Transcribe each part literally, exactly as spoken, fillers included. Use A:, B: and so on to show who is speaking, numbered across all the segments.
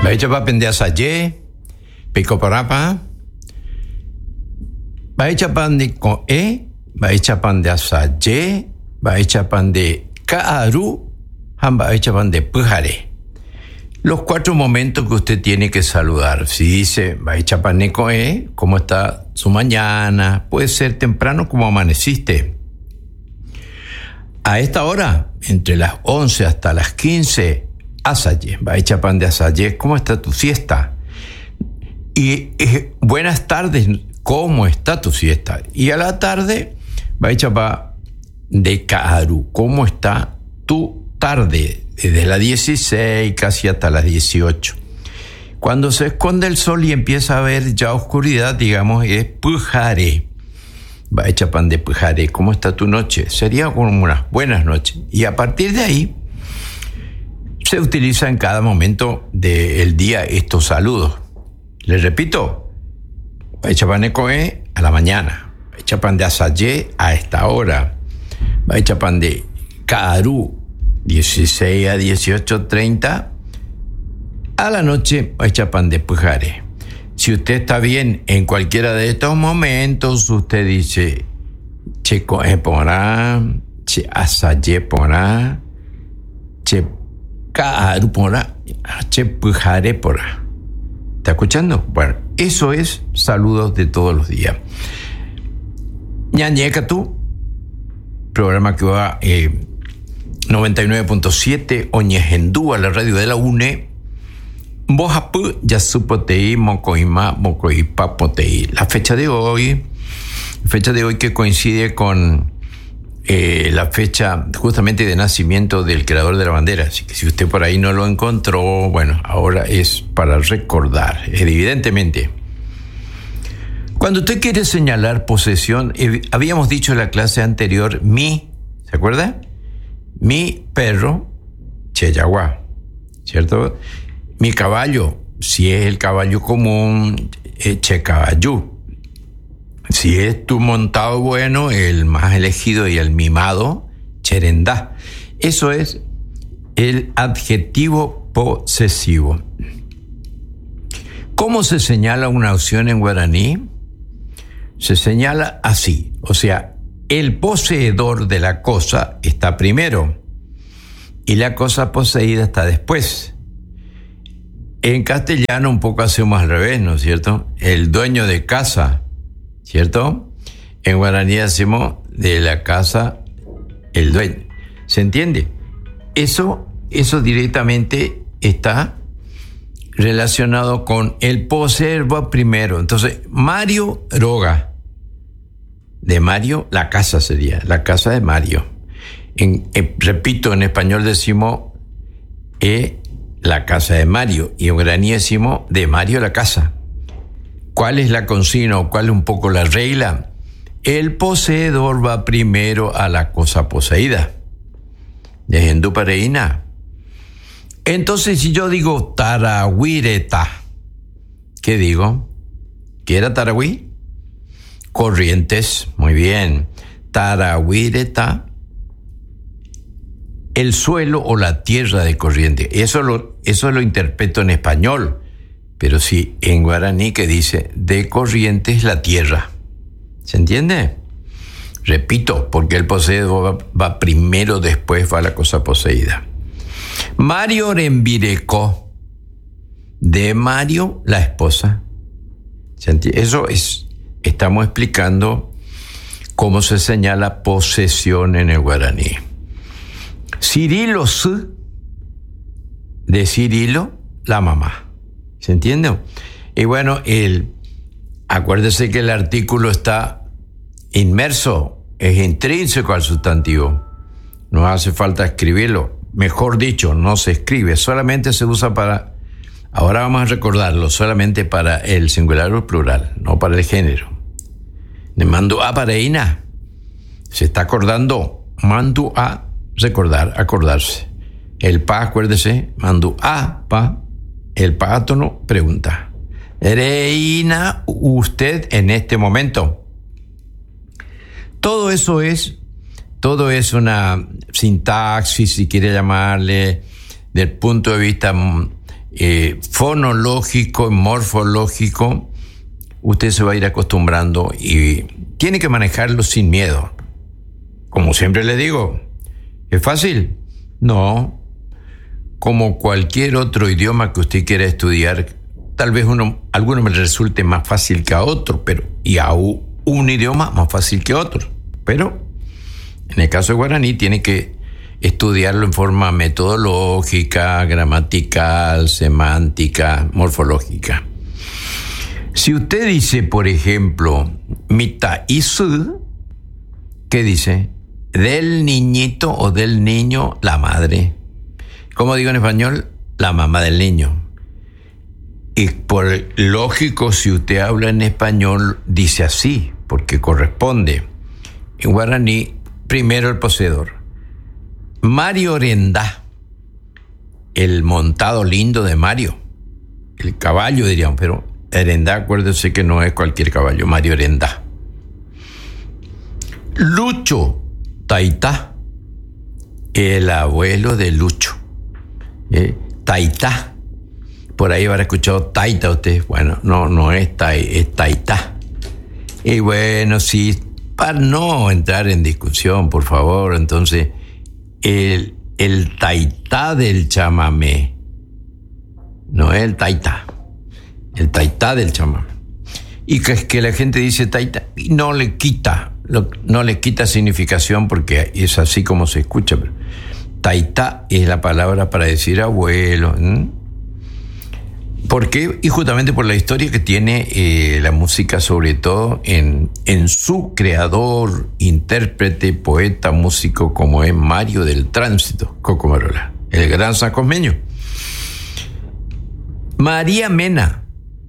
A: Baicha pa pende asaye, pico parapa. Baicha pan de con e, baicha pan de asaye, baicha pan de kaaru, han baicha pan de pujare. Los cuatro momentos que usted tiene que saludar. Si dice baicha pan de con e, ¿cómo está su mañana? Puede ser temprano como amaneciste. A esta hora, entre las once hasta las quince, asaye, baicha pan de asaye, ¿cómo está tu siesta? Y eh, buenas tardes, ¿cómo está tu siesta? Y a la tarde, baicha pan de kaaru, ¿cómo está tu tarde? Desde las dieciséis casi hasta las dieciocho. Cuando se esconde el sol y empieza a haber ya oscuridad, digamos, es pujare. Baicha pan de pujare, ¿cómo está tu noche? Sería como unas buenas noches. Y a partir de ahí, se utiliza en cada momento del día estos saludos. Les repito, baicha pan de coe a la mañana, baicha pan de asaye a esta hora, baicha pan de kaaru, dieciséis a dieciocho treinta, a la noche, baicha pan de pujare. Si usted está bien en cualquiera de estos momentos, usted dice, che coe porá, che asaye porá, che kaaru porá, che pujare porá. ¿Está escuchando? Bueno, eso es saludos de todos los días. Ñañeca tú, programa que va eh, noventa y nueve punto siete, Oñejendúa, la radio de la U N E. Bojapu, Yasupotei, Mocoima, Mocoipapotei. La fecha de hoy, fecha de hoy que coincide con eh, la fecha justamente de nacimiento del creador de la bandera. Así que si usted por ahí no lo encontró, bueno, ahora es para recordar, evidentemente. Cuando usted quiere señalar posesión, eh, habíamos dicho en la clase anterior, mi, ¿se acuerda? Mi perro, Cheyagua, ¿cierto? Mi caballo, si es el caballo común, eh, che caballo. Si es tu montado bueno, el más elegido y el mimado, cherendá. Eso es el adjetivo posesivo. ¿Cómo se señala una opción en guaraní? Se señala así, o sea, el poseedor de la cosa está primero y la cosa poseída está después. En castellano un poco hacemos al revés, ¿no es cierto? El dueño de casa, ¿cierto? En guaraní decimos de la casa el dueño. ¿Se entiende? Eso, eso directamente está relacionado con el poseer va primero. Entonces, Mario roga. De Mario, la casa sería, la casa de Mario. En, eh, repito, en español decimos eh, la casa de Mario, y en guaraní decimos de Mario la casa. ¿Cuál es la consigna o cuál es un poco la regla? El poseedor va primero a la cosa poseída. De Hindú Pareína. Entonces, si yo digo Tarahuireta, ¿qué digo? ¿Qué era Tarahui? Corrientes, muy bien. Tarahuireta, el suelo o la tierra de Corrientes. Eso lo, eso lo interpreto en español, pero sí en guaraní que dice de Corrientes la tierra. ¿Se entiende? Repito, porque el poseedor va, va primero, después va la cosa poseída. Mario Rembireco, de Mario la esposa. ¿Se entiende? Eso es, estamos explicando cómo se señala posesión en el guaraní. Cirilo S, de Cirilo, la mamá. ¿Se entiende? Y bueno, el, acuérdese que el artículo está inmerso, es intrínseco al sustantivo. No hace falta escribirlo. Mejor dicho, no se escribe, solamente se usa para, ahora vamos a recordarlo, solamente para el singular o el plural, no para el género. De mando a pareína, se está acordando, mando a recordar, acordarse. El pa, acuérdese, mando a pa, el pátono pregunta. Reina usted en este momento. Todo eso es, todo es una sintaxis, si quiere llamarle, del punto de vista eh, fonológico, morfológico, usted se va a ir acostumbrando y tiene que manejarlo sin miedo. Como siempre le digo, ¿es fácil? No. Como cualquier otro idioma que usted quiera estudiar, tal vez uno, alguno me resulte más fácil que a otro, pero y a un idioma más fácil que otro. Pero en el caso de guaraní tiene que estudiarlo en forma metodológica, gramatical, semántica, morfológica. Si usted dice, por ejemplo, mita isu, ¿qué dice? Del niñito o del niño, la madre. Como digo en español, la mamá del niño. Y por lógico, si usted habla en español, dice así, porque corresponde. En guaraní, primero el poseedor. Mario Orendá, el montado lindo de Mario. El caballo, diríamos, pero Orendá, acuérdese que no es cualquier caballo, Mario Orendá. Lucho Taitá, el abuelo de Lucho. ¿Eh? Taitá. Por ahí habrá escuchado Taita usted. Bueno, no, no es Tai, es Taitá. Y bueno, sí, para no entrar en discusión, por favor, entonces, el, el Taitá del chamamé, no es el Taitá, el Taitá del chamamé. Y que es que la gente dice Taitá y no le quita, no le quita significación porque es así como se escucha. Pero Taitá es la palabra para decir abuelo. ¿Mm? ¿Por qué? Y justamente por la historia que tiene eh, la música, sobre todo en, en su creador, intérprete, poeta, músico, como es Mario del Tránsito, Coco Marola, el gran sanjosmeño. María Mena.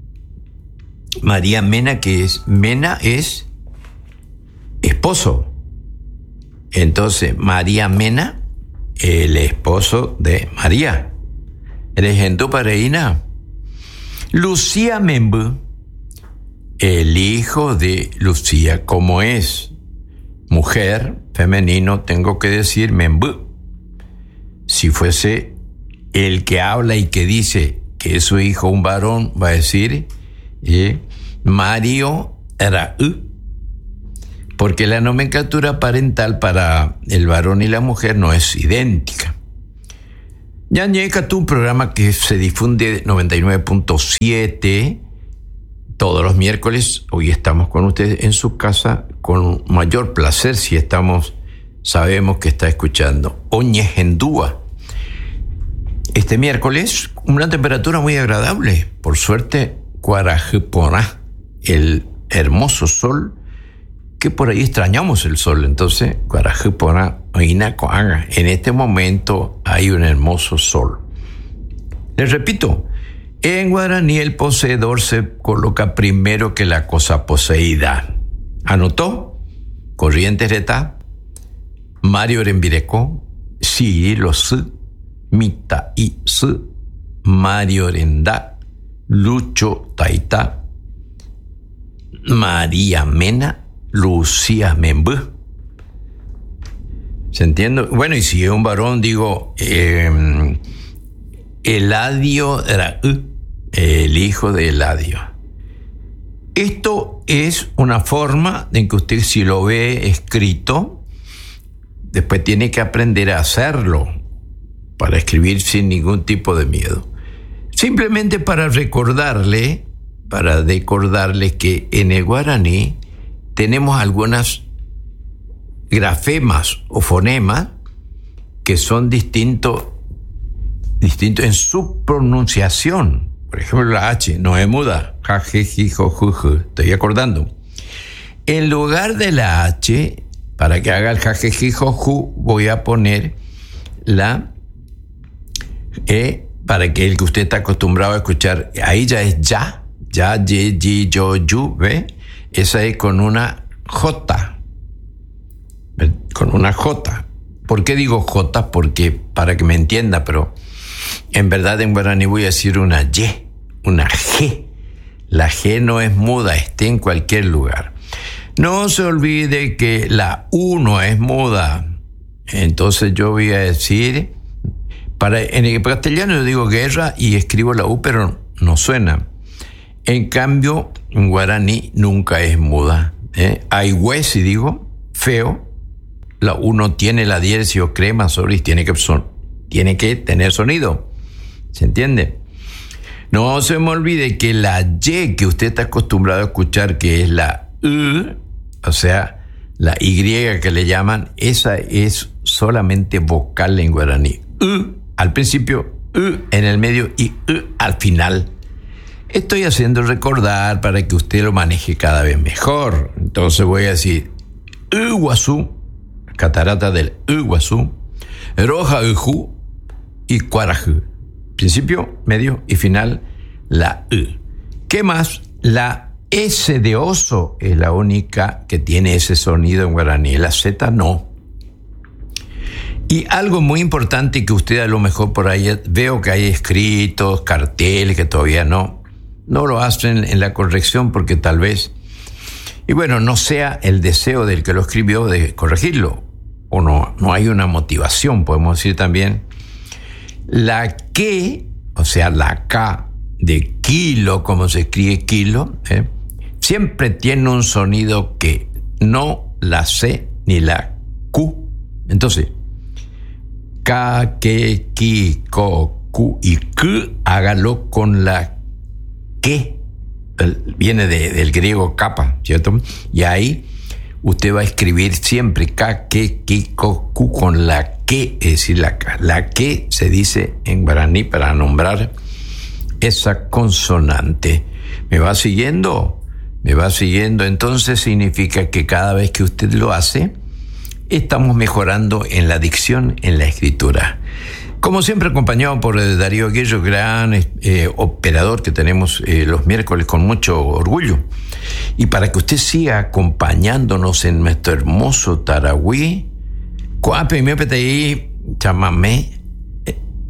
A: María Mena, que es, Mena es esposo. Entonces, María Mena, el esposo de María. ¿Eres en tu pareína? Lucía Membú, el hijo de Lucía, como es mujer, femenino, tengo que decir Membú. Si fuese el que habla y que dice que es su hijo un varón, va a decir eh, Mario Raú, porque la nomenclatura parental para el varón y la mujer no es idéntica. Ñañeca, un programa que se difunde noventa y nueve punto siete todos los miércoles. Hoy estamos con ustedes en su casa con mayor placer si estamos, sabemos que está escuchando. Oñejendúa. Este miércoles, una temperatura muy agradable. Por suerte, Cuarajiporá, el hermoso sol, que por ahí extrañamos el sol. Entonces, Cuarajiporá, Oinacoaga, en este momento hay un hermoso sol. Les repito, en guaraní el poseedor se coloca primero que la cosa poseída. ¿Anotó? Corrientes Retá, Mario Rembireco, Sí, lo su, Mita y su, Mario Orendá, Lucho Taitá, María Mena, Lucía Membú. ¿Se entiende? Bueno, y si es un varón, digo, eh, Eladio Raú, el hijo de Eladio. Esto es una forma en que usted, si lo ve escrito, después tiene que aprender a hacerlo para escribir sin ningún tipo de miedo. Simplemente para recordarle, para recordarles que en el guaraní tenemos algunas grafemas o fonemas que son distintos distintos en su pronunciación. Por ejemplo, la H no es muda. Ja, je, ji, jo, ju, ju. Estoy acordando. En lugar de la H, para que haga el ja, je, ji, jo, ju, voy a poner la E, para que el que usted está acostumbrado a escuchar, ahí ya es ya, ya, ye, yi, yo, yu, ¿ve? Esa es con una J, con una J. ¿Por qué digo J? Porque, para que me entienda, pero en verdad en guaraní voy a decir una Y, una G. La G no es muda, esté en cualquier lugar. No se olvide que la U no es muda. Entonces yo voy a decir Para, en el castellano yo digo guerra y escribo la U, pero no suena. En cambio, en guaraní nunca es muda. ¿eh? Aigüe, si digo, feo, la U no tiene la diéresis o crema sobre, tiene que, son, tiene que tener sonido. ¿Se entiende? No se me olvide que la Y que usted está acostumbrado a escuchar, que es la U, o sea, la Y que le llaman, esa es solamente vocal en guaraní. U al principio, U en el medio y U al final. Estoy haciendo recordar para que usted lo maneje cada vez mejor. Entonces voy a decir Iguazú, catarata del Iguazú, Roja Ujú y Cuarajú. Principio, medio y final, la U. ¿Qué más? La S de oso es la única que tiene ese sonido en guaraní. La Z no. Y algo muy importante que usted a lo mejor por ahí, veo que hay escritos, carteles que todavía no, no lo hacen en la corrección porque tal vez, y bueno, no sea el deseo del que lo escribió de corregirlo, o no, no hay una motivación, podemos decir también. La que, o sea, la K de kilo, como se escribe kilo, ¿eh? siempre tiene un sonido que, no la C ni la Q. Entonces, K, que, ki, ko, ku y K, hágalo con la que, viene de, del griego capa, ¿cierto? Y ahí usted va a escribir siempre K, que, ki, ko, ku con la que, es decir, la K. La que se dice en guaraní para nombrar esa consonante. ¿Me va siguiendo? ¿Me va siguiendo? Entonces significa que cada vez que usted lo hace, estamos mejorando en la dicción, en la escritura. Como siempre, acompañado por eh, Darío Aguirre, gran eh, operador que tenemos eh, los miércoles con mucho orgullo. Y para que usted siga acompañándonos en nuestro hermoso Tarahui, Coape, Miopetei, Chamamé,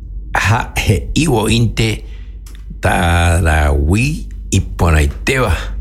A: Ja, Je, Iwo, Inte, Tarahui y Ponaiteba.